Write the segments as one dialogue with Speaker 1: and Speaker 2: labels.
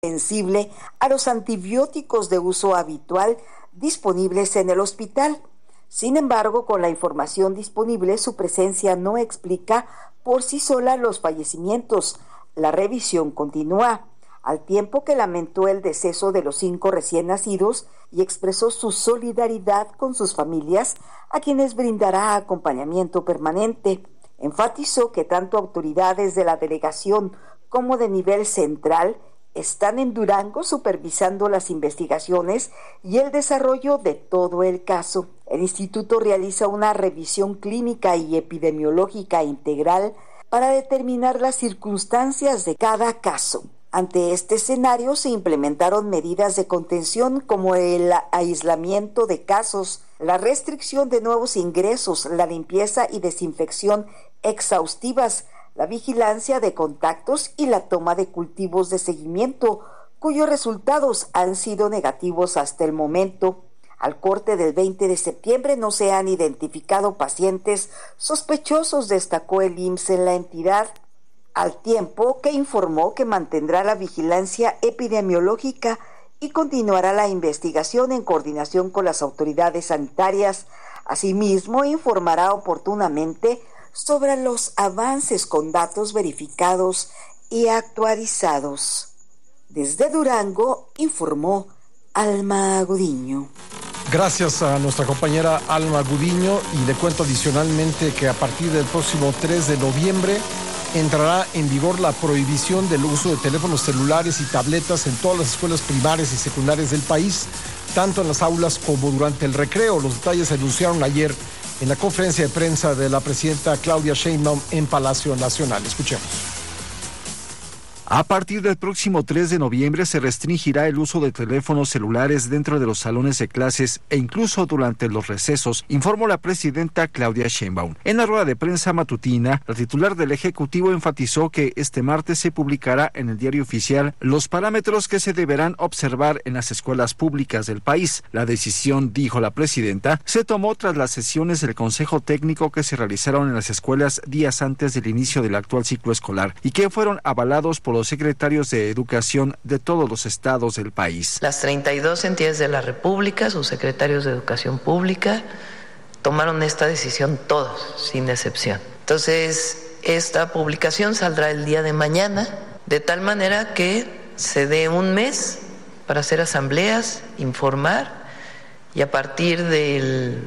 Speaker 1: sensible a los antibióticos de uso habitual disponibles en el hospital. Sin embargo, con la información disponible, su presencia no explica por sí sola los fallecimientos. La revisión continúa, al tiempo que lamentó el deceso de los 5 recién nacidos y expresó su solidaridad con sus familias, a quienes brindará acompañamiento permanente. Enfatizó que tanto autoridades de la delegación como de nivel central están en Durango supervisando las investigaciones y el desarrollo de todo el caso. El instituto realiza una revisión clínica y epidemiológica integral para determinar las circunstancias de cada caso. Ante este escenario se implementaron medidas de contención como el aislamiento de casos, la restricción de nuevos ingresos, la limpieza y desinfección exhaustivas, la vigilancia de contactos y la toma de cultivos de seguimiento, cuyos resultados han sido negativos hasta el momento. Al corte del 20 de septiembre no se han identificado pacientes sospechosos, destacó el IMSS en la entidad, al tiempo que informó que mantendrá la vigilancia epidemiológica y continuará la investigación en coordinación con las autoridades sanitarias. Asimismo, informará oportunamente sobre los avances con datos verificados y actualizados. Desde Durango, informó Alma Gudiño.
Speaker 2: Gracias a nuestra compañera Alma Gudiño, y le cuento adicionalmente que a partir del próximo 3 de noviembre entrará en vigor la prohibición del uso de teléfonos celulares y tabletas en todas las escuelas primarias y secundarias del país, tanto en las aulas como durante el recreo. Los detalles se anunciaron ayer en la conferencia de prensa de la presidenta Claudia Sheinbaum en Palacio Nacional. Escuchemos.
Speaker 3: A partir del próximo 3 de noviembre se restringirá el uso de teléfonos celulares dentro de los salones de clases e incluso durante los recesos, informó la presidenta Claudia Sheinbaum. En la rueda de prensa matutina, la titular del Ejecutivo enfatizó que este martes se publicará en el Diario Oficial los parámetros que se deberán observar en las escuelas públicas del país. La decisión, dijo la presidenta, se tomó tras las sesiones del Consejo Técnico que se realizaron en las escuelas días antes del inicio del actual ciclo escolar y que fueron avalados por los secretarios de Educación de todos los estados del país.
Speaker 4: Las 32 entidades de la República, sus secretarios de Educación Pública, tomaron esta decisión todos, sin excepción. Entonces, esta publicación saldrá el día de mañana, de tal manera que se dé un mes para hacer asambleas, informar, y a partir del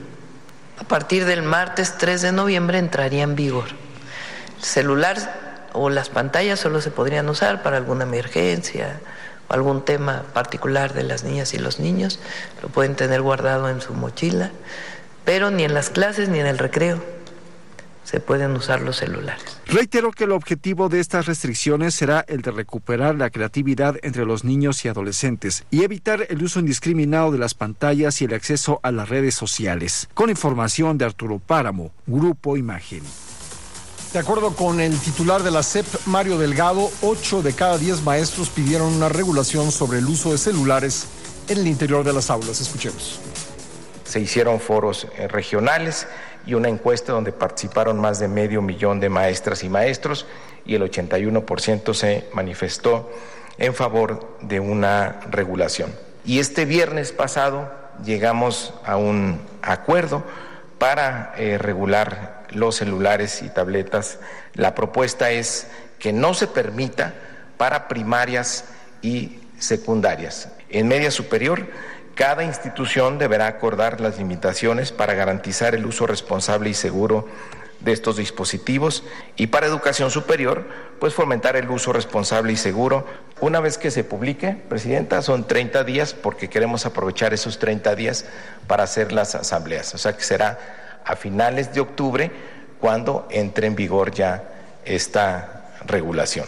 Speaker 4: martes 3 de noviembre entraría en vigor. El celular o las pantallas solo se podrían usar para alguna emergencia o algún tema particular de las niñas y los niños. Lo pueden tener guardado en su mochila, pero ni en las clases ni en el recreo se pueden usar los celulares.
Speaker 3: Reiteró que el objetivo de estas restricciones será el de recuperar la creatividad entre los niños y adolescentes y evitar el uso indiscriminado de las pantallas y el acceso a las redes sociales. Con información de Arturo Páramo, Grupo Imagen.
Speaker 2: De acuerdo con el titular de la SEP, Mario Delgado, 8 de cada 10 maestros pidieron una regulación sobre el uso de celulares en el interior de las aulas. Escuchemos.
Speaker 5: Se hicieron foros regionales y una encuesta donde participaron más de 500,000 de maestras y maestros, y el 81% se manifestó en favor de una regulación. Y este viernes pasado llegamos a un acuerdo para regular los celulares y tabletas. La propuesta es que no se permita para primarias y secundarias. En media superior, cada institución deberá acordar las limitaciones para garantizar el uso responsable y seguro de estos dispositivos, y para educación superior, pues fomentar el uso responsable y seguro. Una vez que se publique, Presidenta, son 30 días, porque queremos aprovechar esos 30 días para hacer las asambleas. O sea que será a finales de octubre cuando entre en vigor ya esta regulación.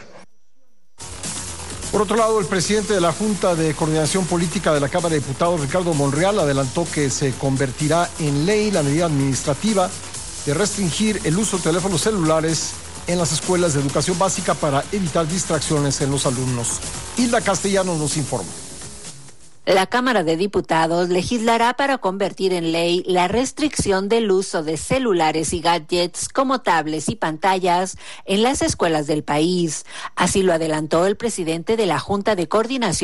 Speaker 2: Por otro lado, el presidente de la Junta de Coordinación Política de la Cámara de Diputados, Ricardo Monreal, adelantó que se convertirá en ley la medida administrativa de restringir el uso de teléfonos celulares en las escuelas de educación básica para evitar distracciones en los alumnos. Hilda Castellanos nos informa.
Speaker 6: La Cámara de Diputados legislará para convertir en ley la restricción del uso de celulares y gadgets como tablets y pantallas en las escuelas del país. Así lo adelantó el presidente de la Junta de Coordinación